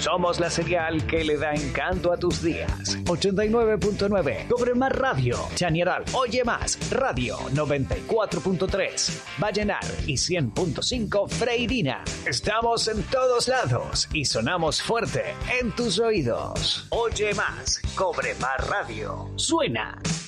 Somos la señal que le da encanto a tus días. 89.9 Cobre Más Radio, Chañaral, Oye Más Radio 94.3 Vallenar y 100.5 Freirina. Estamos en todos lados y sonamos fuerte en tus oídos. Oye Más, Cobre Más Radio. Suena